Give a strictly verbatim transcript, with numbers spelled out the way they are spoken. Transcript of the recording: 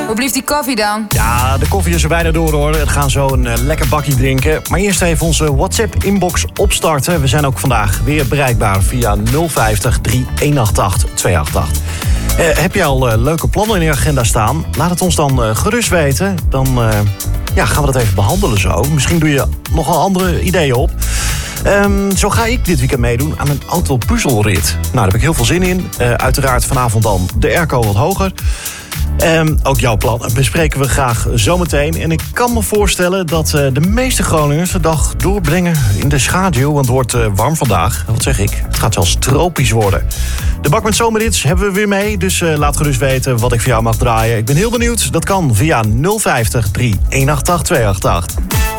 Hoe blieft die koffie dan? Ja, de koffie is er bijna door hoor. We gaan zo een uh, lekker bakje drinken. Maar eerst even onze WhatsApp-inbox opstarten. We zijn ook vandaag weer bereikbaar via nul vijftig, drie eenenachttachtig, tweeënachttachtig. Uh, heb je al uh, leuke plannen in je agenda staan? Laat het ons dan uh, gerust weten. Dan uh, ja, gaan we dat even behandelen zo. Misschien doe je nogal andere ideeën op. Um, zo ga ik dit weekend meedoen aan een autopuzzelrit. Nou, daar heb ik heel veel zin in. Uh, uiteraard vanavond dan de airco wat hoger. Um, ook jouw plan bespreken we graag zometeen. En ik kan me voorstellen dat uh, de meeste Groningers de dag doorbrengen in de schaduw. Want het wordt uh, warm vandaag. Wat zeg ik? Het gaat zelfs tropisch worden. De bak met zomerrits hebben we weer mee. Dus uh, laat gerust weten wat ik voor jou mag draaien. Ik ben heel benieuwd. Dat kan via nul vijftig, drie eenenachttachtig, tweeënachttachtig.